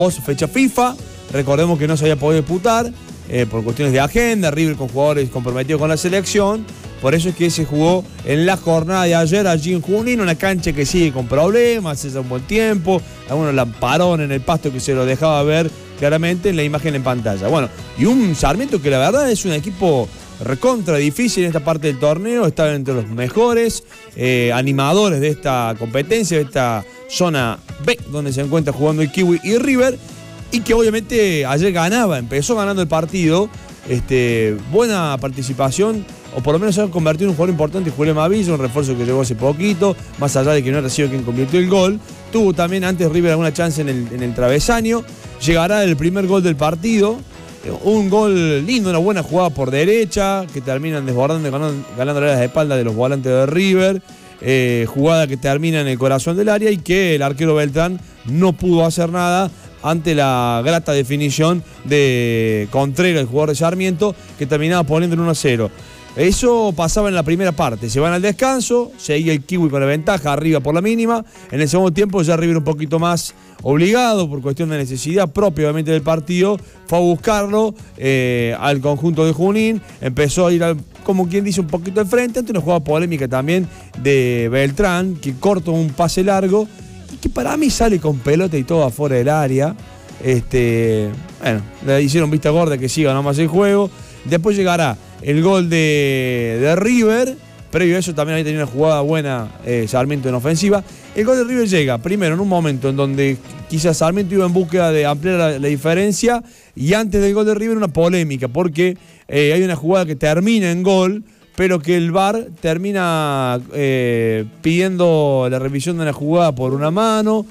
fecha FIFA, recordemos que no se había podido disputar por cuestiones de agenda, River con jugadores comprometidos con la selección, por eso es que se jugó en la jornada de ayer allí en Junín, una cancha que sigue con problemas, hace un buen tiempo, algunos lamparones en el pasto que se lo dejaba ver claramente en la imagen en pantalla. Bueno, y un Sarmiento que la verdad es un equipo recontra difícil en esta parte del torneo, está entre los mejores animadores de esta competencia, de esta zona B, donde se encuentra jugando el Kiwi y River, y que obviamente ayer empezó ganando el partido, buena participación, o por lo menos se ha convertido en un jugador importante, Julio Mavillo, un refuerzo que llegó hace poquito, más allá de que no era sido quien convirtió el gol. Tuvo también antes River alguna chance en el travesaño, llegará el primer gol del partido, un gol lindo, una buena jugada por derecha, que terminan desbordando, ganándole las espaldas de los volantes de River, jugada que termina en el corazón del área y que el arquero Beltrán no pudo hacer nada ante la grata definición de Contreras, el jugador de Sarmiento, que terminaba poniendo en 1-0. Eso pasaba en la primera parte, se van al descanso, seguía el Kiwi con la ventaja, arriba por la mínima. En el segundo tiempo ya River un poquito más obligado por cuestión de necesidad propia obviamente del partido, fue a buscarlo al conjunto de Junín, empezó a ir como quien dice un poquito al frente, ante una jugada polémica también de Beltrán, que corta un pase largo y que para mí sale con pelota y todo afuera del área. Bueno, le hicieron vista gorda que siga nomás el juego. Después llegará el gol de River. Previo a eso también había tenido una jugada buena Sarmiento en ofensiva. El gol de River llega primero en un momento en donde quizás Sarmiento iba en búsqueda de ampliar la diferencia, y antes del gol de River una polémica porque hay una jugada que termina en gol, pero que el VAR termina pidiendo la revisión de una jugada por una mano.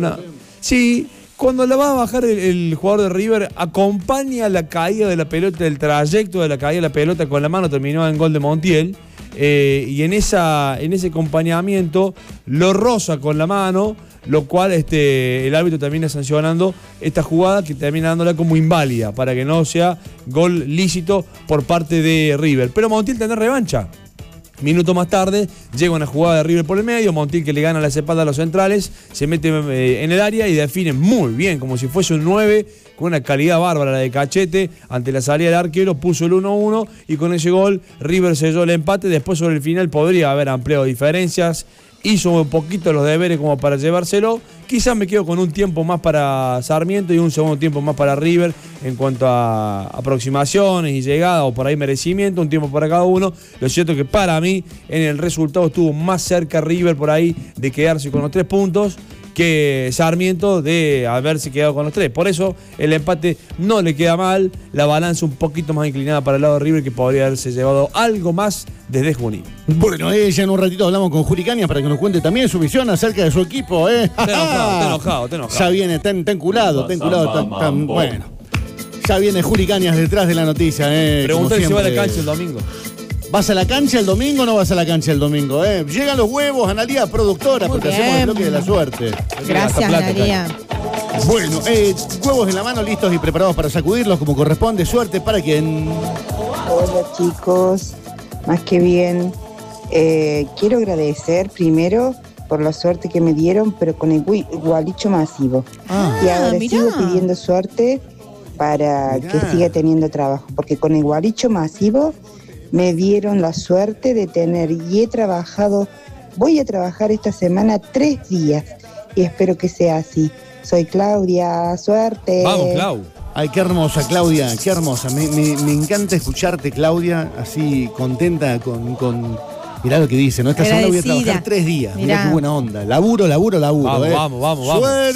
Sí. Cuando la va a bajar el jugador de River, acompaña la caída de la pelota, el trayecto de la caída de la pelota con la mano, terminó en gol de Montiel, y en ese acompañamiento lo roza con la mano, lo cual el árbitro termina sancionando esta jugada, que termina dándola como inválida para que no sea gol lícito por parte de River. Pero Montiel tendrá revancha. Minuto más tarde llega una jugada de River por el medio, Montiel que le gana las espaldas a los centrales, se mete en el área y define muy bien, como si fuese un 9, con una calidad bárbara la de Cachete, ante la salida del arquero, puso el 1-1 y con ese gol River selló el empate. Después sobre el final podría haber ampliado diferencias, hizo un poquito los deberes como para llevárselo. Quizás me quedo con un tiempo más para Sarmiento y un segundo tiempo más para River en cuanto a aproximaciones y llegada, o por ahí merecimiento, un tiempo para cada uno. Lo cierto es que para mí en el resultado estuvo más cerca River por ahí de quedarse con los 3 puntos que Sarmiento de haberse quedado con los 3. Por eso el empate no le queda mal, la balanza un poquito más inclinada para el lado de River, que podría haberse llevado algo más desde Junín. Bueno, ya en un ratito hablamos con Juli Cañas para que nos cuente también su visión acerca de su equipo. Está enojado. Ya viene, está enculado, bueno. Ya viene Juli Cañas detrás de la noticia. Pregúntale si va a la cancha el domingo. ¿Vas a la cancha el domingo o no vas a la cancha el domingo? Llegan los huevos, Analía, productora, porque hacemos el bloque de la suerte. Gracias, Analía. Bueno, huevos en la mano, listos y preparados para sacudirlos como corresponde. Suerte para quien. Hola, chicos. Más que bien. Quiero agradecer primero por la suerte que me dieron, pero con el gualicho masivo. Y ahora sigo pidiendo suerte para que siga teniendo trabajo, porque con el gualicho masivo me dieron la suerte de tener, y voy a trabajar esta semana 3 días y espero que sea así. Soy Claudia, suerte. Vamos, Clau. Ay, qué hermosa, Claudia, qué hermosa. Me encanta escucharte, Claudia, así contenta con... Mirá lo que dice, ¿no? Esta semana voy a trabajar 3 días. Mirá qué buena onda. Laburo. Vamos.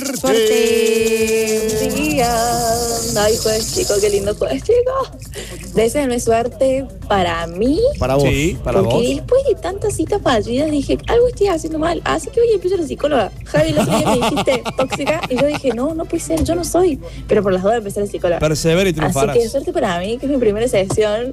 ¡Suerte! Ay, jueves, chico, qué lindo jueves, chico. Deseenme suerte para mí. Para vos. Sí, para vos. Porque después de tantas citas fallidas dije, algo estoy haciendo mal. Así que hoy empiezo a la psicóloga. Javi, la semana me dijiste tóxica. Y yo dije, no puede ser, yo no soy. Pero por las dudas empecé a la psicóloga. Persevera y triunfarás. Así que suerte para mí, que es mi primera sesión.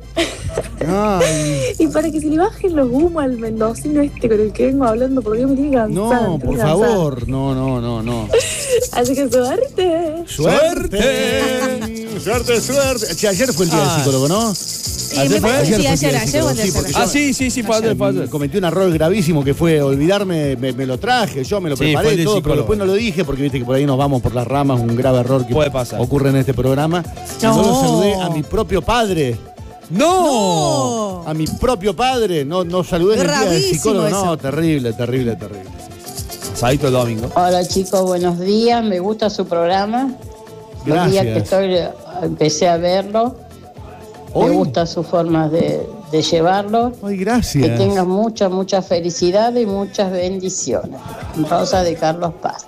Y para que se le bajen los humos al mendocino con el que vengo hablando, porque Dios me tiene cansada. No, por favor, no. Así que suerte. ¡Suerte! Che, ayer fue el día del psicólogo, ¿no? Ayer fue sí, fue. Cometí un error gravísimo que fue olvidarme, me lo traje, yo me lo preparé todo, pero después no lo dije porque viste que por ahí nos vamos por las ramas, un grave error que ocurre en este programa. No lo saludé a mi propio padre. ¡No! A mi propio padre, no saludé en el día del psicólogo. Eso. No, terrible. Sábado domingo. Hola chicos, buenos días, me gusta su programa. Los días que empecé a verlo. Me gusta su forma de llevarlo. Ay, gracias. Que tengas mucha felicidad y muchas bendiciones. Rosa de Carlos Paz.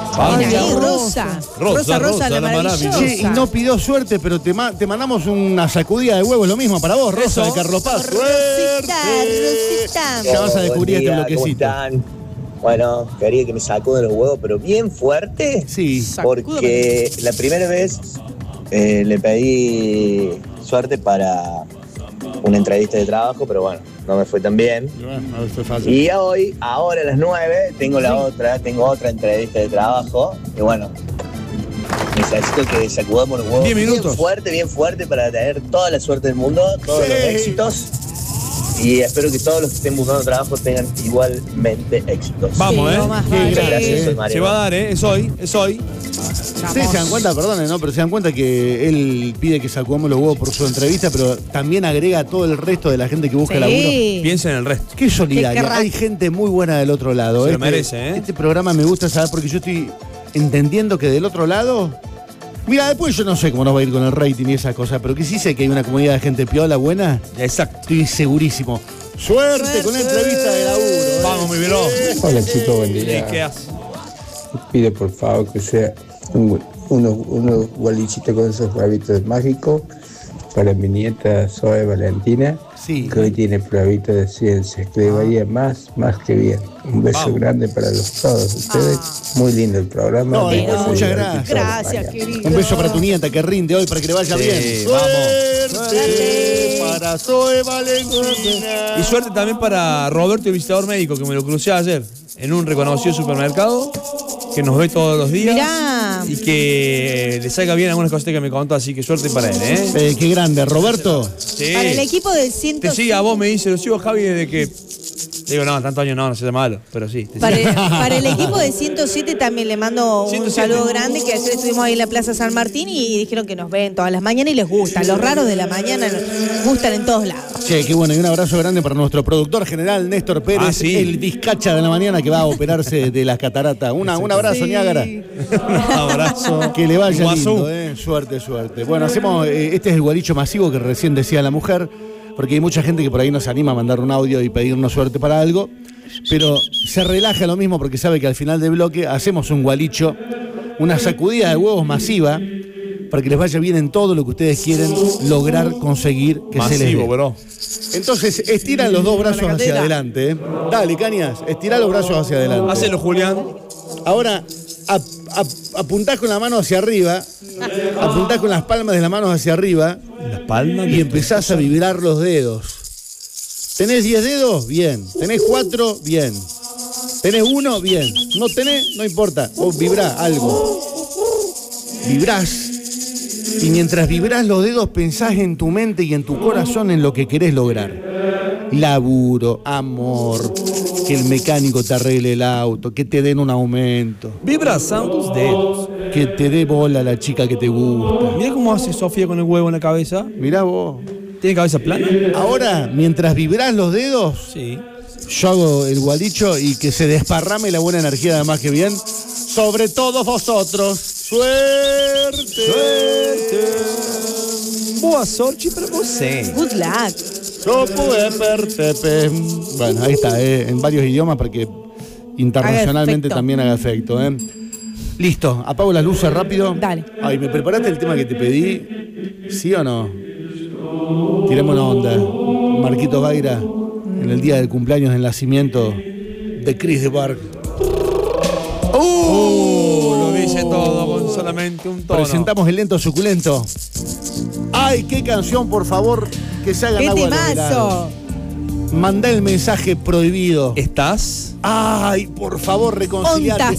Rosa, la maravillosa. Sí, y no pidió suerte, pero te mandamos una sacudida de huevos, lo mismo para vos, Rosa de Carlos Paz. Rosita. Ya vas a descubrir este bloquecito. Bueno, quería que me sacuden los huevos, pero bien fuerte. Sí. Porque la primera vez le pedí suerte para una entrevista de trabajo, pero bueno, no me fue tan bien. Y ahora a las 9, tengo otra entrevista de trabajo. Y bueno, necesito que sacudamos los huevos 10 minutos. Bien fuerte para tener toda la suerte del mundo, todos los éxitos. Y espero que todos los que estén buscando trabajo tengan igualmente éxitos. Vamos, Gracias, soy Mario. Se va a dar, es hoy. Ustedes se dan cuenta, perdonen, ¿no? Pero se dan cuenta que él pide que sacudamos los huevos por su entrevista, pero también agrega a todo el resto de la gente que busca laburo. Piensa en el resto. Qué solidaria. Hay gente muy buena del otro lado. Se lo merece, ¿eh? Este programa me gusta saber porque yo estoy entendiendo que del otro lado... Mira, después yo no sé cómo nos va a ir con el rating y esas cosas, pero que sí sé que hay una comunidad de gente piola buena. Exacto. Estoy segurísimo. Suerte con la entrevista de laburo. Vamos, mi bro. Hola chicos, buen día. ¿Qué haces? Pido por favor que sea unos gualichitos con esos huevitos mágicos para mi nieta Zoe Valentina, que hoy tiene pruebita de ciencia, que le vaya más que bien. Un beso grande para todos ustedes. Muy lindo el programa. Muchas gracias. Gracias, querido. Un beso para tu nieta que rinde hoy para que le vaya bien. Suerte para Zoe Valentina. Y suerte también para Roberto, el visitador médico, que me lo crucé ayer en un reconocido supermercado, que nos ve todos los días. Mirá. Y que le salga bien algunas cositas que me contó, así que suerte para él, ¿eh? Qué grande, Roberto. Sí. Para el equipo del 100. Sí, a vos me dice, lo sigo Javi desde que... Digo, no, tantos años no sea malo, pero sí. Para el equipo de 107 también le mando un saludo grande, que ayer estuvimos ahí en la Plaza San Martín y dijeron que nos ven todas las mañanas y les gusta. Los raros de la mañana nos gustan en todos lados. Che, qué bueno, y un abrazo grande para nuestro productor general, Néstor Pérez, el vizcacha de la mañana que va a operarse de las cataratas. Un abrazo, Niágara. Un abrazo. Que le vaya lindo, Suerte. Bueno, hacemos, este es el gualicho masivo que recién decía la mujer, porque hay mucha gente que por ahí nos anima a mandar un audio y pedirnos suerte para algo, pero se relaja lo mismo porque sabe que al final del bloque hacemos un gualicho, una sacudida de huevos masiva, para que les vaya bien en todo lo que ustedes quieren lograr conseguir que se les dé. Bro. Entonces, estiran los dos brazos hacia adelante. Dale, Cañas, estira los brazos hacia adelante. Hacelo, Julián. Ahora, apuntás con la mano hacia arriba, apuntás con las palmas de las manos hacia arriba y empezás a vibrar los dedos. ¿Tenés 10 dedos? Bien. ¿Tenés 4? Bien. ¿Tenés 1? Bien. ¿No tenés? No importa. Vos vibrá algo. Vibrás. Y mientras vibrás los dedos pensás en tu mente y en tu corazón en lo que querés lograr. Laburo, amor, que el mecánico te arregle el auto, que te den un aumento. Vibración tus dedos. Que te dé bola la chica que te gusta. Mirá cómo hace Sofía con el huevo en la cabeza. Mirá vos. ¿Tiene cabeza plana? Ahora, mientras vibrás los dedos, yo hago el gualicho y que se desparrame la buena energía, además que bien, sobre todos vosotros. ¡Suerte! Boa sorte para você. Good luck. Bueno, ahí está, en varios idiomas para que internacionalmente también haga efecto. Listo, apago las luces rápido. Dale. Ay, ¿me preparaste el tema que te pedí? ¿Sí o no? Tiremos una onda. Marquitos Gaira, en el día del cumpleaños del nacimiento de Chris de Barg. Lo dice todo con solamente un tono. Presentamos el lento suculento. ¡Ay, qué canción, por favor! Que se hagan agua los helados. Mandá el mensaje prohibido. ¿Estás? ¡Ay, por favor, reconciliate!